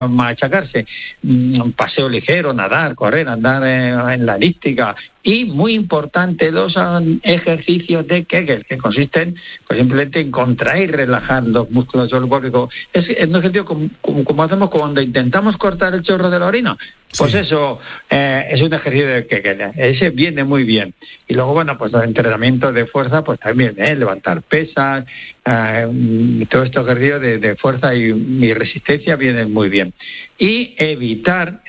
machacarse. Paseo ligero, nadar, correr, andar en la elíptica. Y muy importante, los ejercicios de Kegel, que consisten pues simplemente en contraer y relajar los músculos del cuerpo. Es un ejercicio como hacemos cuando intentamos cortar el chorro de la orina. Pues sí. Eso es un ejercicio de Kegel. Ese viene muy bien. Y luego, bueno, pues los entrenamientos de fuerza, pues también, levantar pesas, todo este ejercicio de fuerza y resistencia vienen muy bien. Y evitar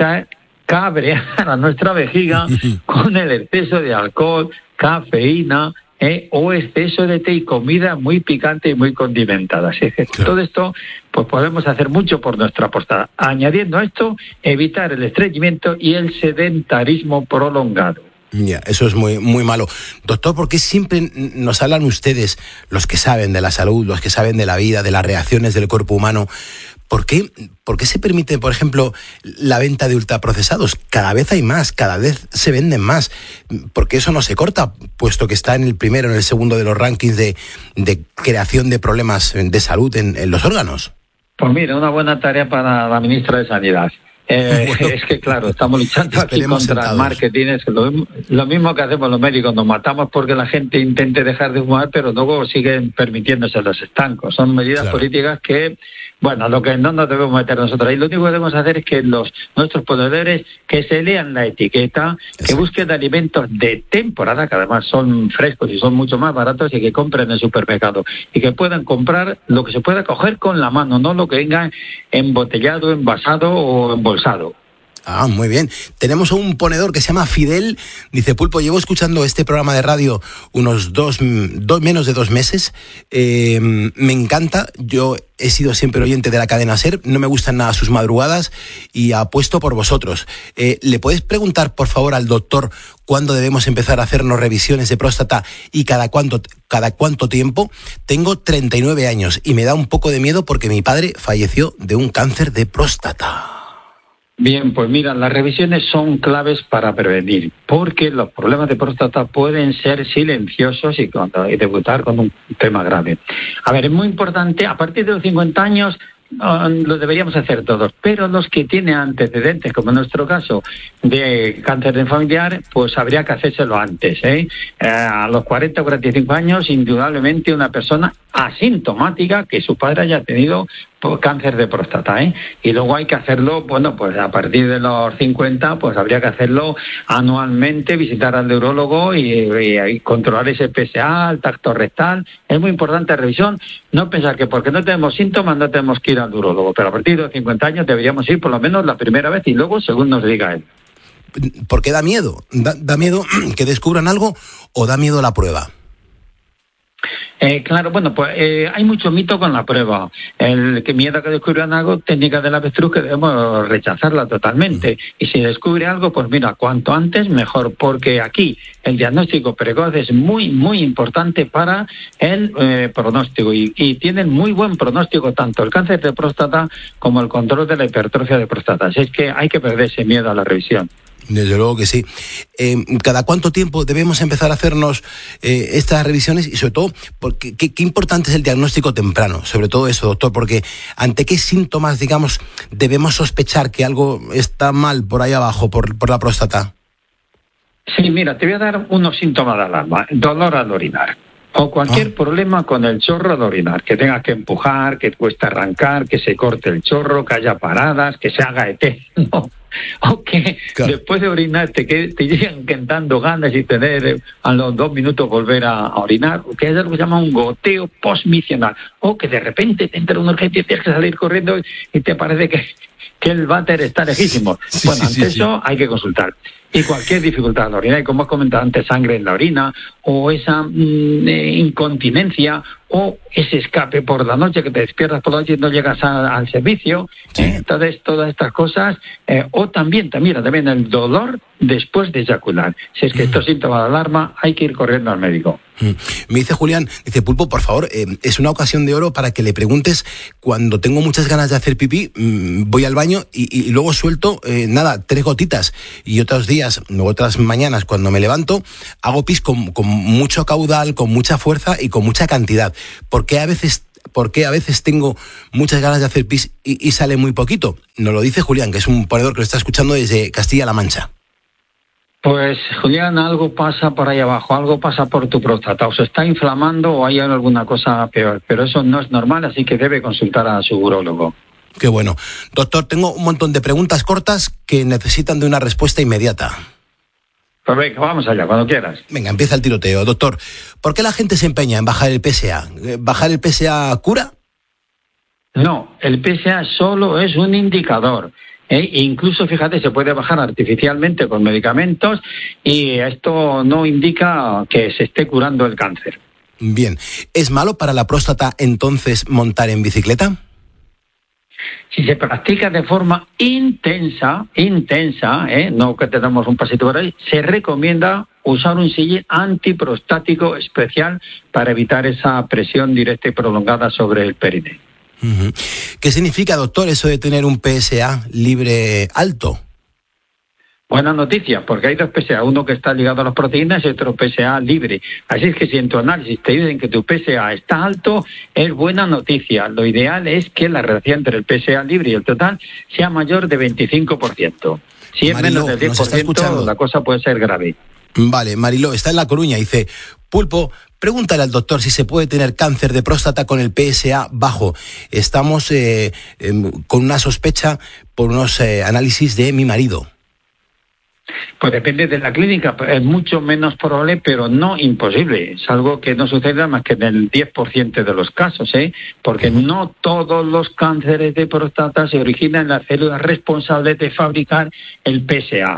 cabrear a nuestra vejiga con el exceso de alcohol, cafeína, o exceso de té y comida muy picante y muy condimentada. Así que todo esto, pues podemos hacer mucho por nuestra próstata. Añadiendo a esto, evitar el estreñimiento y el sedentarismo prolongado. Ya, eso es muy, muy malo. Doctor, ¿por qué siempre nos hablan ustedes, los que saben de la salud, los que saben de la vida, de las reacciones del cuerpo humano? ¿Por qué se permite, por ejemplo, la venta de ultraprocesados? Cada vez hay más, cada vez se venden más. ¿Por qué eso no se corta? Puesto que está en el primero, en el segundo de los rankings de creación de problemas de salud en los órganos. Pues mira, una buena tarea para la ministra de Sanidad. Es que claro, estamos luchando aquí contra el marketing. Es lo mismo que hacemos los médicos, nos matamos porque la gente intente dejar de fumar, pero luego siguen permitiéndose los estancos. Son medidas políticas que, bueno, lo que no nos debemos meter nosotros. Y lo único que debemos hacer es que nuestros proveedores que se lean la etiqueta, que busquen alimentos de temporada, que además son frescos y son mucho más baratos, y que compren en el supermercado. Y que puedan comprar lo que se pueda coger con la mano, no lo que venga embotellado, envasado o embolsado. Ah, muy bien. Tenemos un ponedor que se llama Fidel. Dice, Pulpo, llevo escuchando este programa de radio unos menos de 2 meses. Me encanta. Yo he sido siempre oyente de la cadena SER. No me gustan nada sus madrugadas y apuesto por vosotros. ¿Le puedes preguntar, por favor, al doctor cuándo debemos empezar a hacernos revisiones de próstata y cada cuánto tiempo? Tengo 39 años y me da un poco de miedo porque mi padre falleció de un cáncer de próstata. Bien, pues mira, las revisiones son claves para prevenir, porque los problemas de próstata pueden ser silenciosos y debutar con un tema grave. A ver, es muy importante, a partir de los 50 años, lo deberíamos hacer todos, pero los que tienen antecedentes, como en nuestro caso, de cáncer de familiar, pues habría que hacérselo antes, a los 40 o 45 años, indudablemente una persona asintomática que su padre haya tenido cáncer de próstata, y luego hay que hacerlo, bueno, pues a partir de los 50, pues habría que hacerlo anualmente, visitar al neurólogo y controlar ese PSA, el tacto rectal. Es muy importante la revisión, no pensar que porque no tenemos síntomas no tenemos que ir al neurólogo, pero a partir de los 50 años deberíamos ir por lo menos la primera vez y luego según nos diga él. ¿Por qué da miedo? ¿Da miedo que descubran algo o da miedo la prueba? Claro, bueno, pues hay mucho mito con la prueba. El que miedo a que descubran algo, técnica del avestruz, que debemos rechazarla totalmente. Y si descubre algo, pues mira, cuanto antes mejor, porque aquí el diagnóstico precoz es muy, muy importante para el pronóstico. Y tienen muy buen pronóstico tanto el cáncer de próstata como el control de la hipertrofia de próstata. Así es que hay que perder ese miedo a la revisión. Desde luego que sí. ¿Cada cuánto tiempo debemos empezar a hacernos estas revisiones? Y sobre todo, porque, ¿qué importante es el diagnóstico temprano? Sobre todo eso, doctor, porque ¿ante qué síntomas, digamos, debemos sospechar que algo está mal por ahí abajo, por la próstata? Sí, mira, te voy a dar unos síntomas de alarma. Dolor al orinar. O cualquier problema con el chorro de orinar, que tengas que empujar, que cuesta arrancar, que se corte el chorro, que haya paradas, que se haga eterno. O que después de orinar te lleguen dando ganas y tener a los 2 minutos volver a orinar, o que haya algo que se llama un goteo postmisional, o que de repente te entra una urgencia y tienes que salir corriendo y te parece que el váter está lejísimo. Bueno, ante eso hay que consultar. Y cualquier dificultad en la orina, y como has comentado antes, sangre en la orina, o esa incontinencia, o ese escape por la noche, que te despiertas por la noche y no llegas al servicio. Entonces, todas estas cosas, o también el dolor después de eyacular. Si es que estos síntomas de alarma, hay que ir corriendo al médico. Me dice Julián, Pulpo, por favor, es una ocasión de oro para que le preguntes, cuando tengo muchas ganas de hacer pipí, voy al baño y luego suelto, 3 gotitas, y otros días, otras mañanas, cuando me levanto, hago pis con mucho caudal, con mucha fuerza y con mucha cantidad. ¿Por qué a veces por qué a veces tengo muchas ganas de hacer pis y sale muy poquito. Nos lo dice Julián, que es un ponedor que lo está escuchando desde Castilla-La Mancha. Pues, Julián, algo pasa por ahí abajo, algo pasa por tu próstata, o se está inflamando o hay alguna cosa peor, pero eso no es normal, así que debe consultar a su urólogo. Qué bueno. Doctor, tengo un montón de preguntas cortas que necesitan de una respuesta inmediata. Pues venga, vamos allá, cuando quieras. Venga, empieza el tiroteo. Doctor, ¿por qué la gente se empeña en bajar el PSA? ¿Bajar el PSA cura? No, el PSA solo es un indicador. Incluso, fíjate, se puede bajar artificialmente con medicamentos y esto no indica que se esté curando el cáncer. Bien. ¿Es malo para la próstata entonces montar en bicicleta? Si se practica de forma intensa, no que tenemos un pasito por ahí, se recomienda usar un sillín antiprostático especial para evitar esa presión directa y prolongada sobre el perineo. Uh-huh. ¿Qué significa, doctor, eso de tener un PSA libre alto? Buena noticia, porque hay dos PSA, uno que está ligado a las proteínas y otro PSA libre. Así es que si en tu análisis te dicen que tu PSA está alto, es buena noticia. Lo ideal es que la relación entre el PSA libre y el total sea mayor de 25%. Si es menos del 10%, la cosa puede ser grave. Vale, Mariló, está en La Coruña, dice: Pulpo, pregúntale al doctor si se puede tener cáncer de próstata con el PSA bajo. Estamos con una sospecha por unos análisis de mi marido. Pues depende de la clínica, es mucho menos probable, pero no imposible. Es algo que no sucede más que en el 10% de los casos, porque no todos los cánceres de próstata se originan en las células responsables de fabricar el PSA,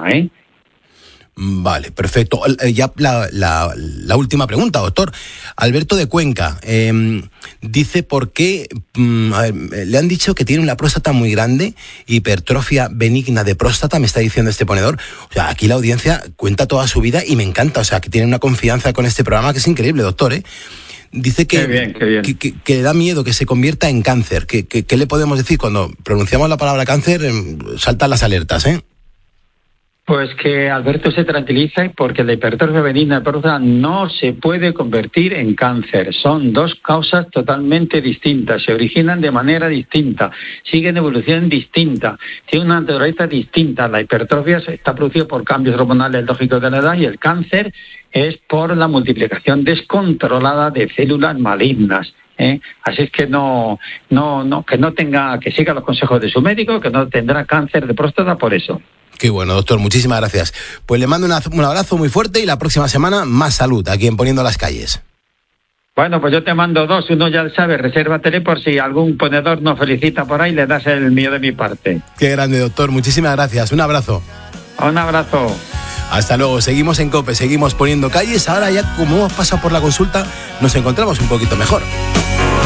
Vale, perfecto. Ya la última pregunta, doctor. Alberto de Cuenca dice por qué le han dicho que tiene una próstata muy grande, hipertrofia benigna de próstata, me está diciendo este ponedor. O sea, aquí la audiencia cuenta toda su vida y me encanta, o sea, que tiene una confianza con este programa que es increíble, doctor, Dice que, qué bien. Que le da miedo que se convierta en cáncer. ¿Qué le podemos decir? Cuando pronunciamos la palabra cáncer, saltan las alertas, Pues que Alberto se tranquiliza porque la hipertrofia benigna de próstata no se puede convertir en cáncer. Son dos causas totalmente distintas, se originan de manera distinta, siguen evolución distinta, tienen una naturaleza distinta. La hipertrofia está producida por cambios hormonales lógicos de la edad y el cáncer es por la multiplicación descontrolada de células malignas. Así es que que siga los consejos de su médico, que no tendrá cáncer de próstata por eso. Qué bueno, doctor, muchísimas gracias. Pues le mando un abrazo muy fuerte y la próxima semana más salud aquí en Poniendo las Calles. Bueno, pues yo te mando dos, uno ya sabes, resérvatele por si algún ponedor nos felicita por ahí, le das el mío de mi parte. Qué grande, doctor, muchísimas gracias, un abrazo. Un abrazo. Hasta luego, seguimos en COPE, seguimos poniendo calles, ahora ya como hemos pasado por la consulta, nos encontramos un poquito mejor.